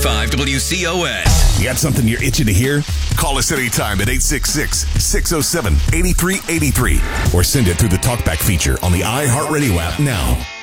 WCOS. You got something you're itching to hear? Call us anytime at 866-607-8383 or send it through the TalkBack feature on the iHeartRadio app now.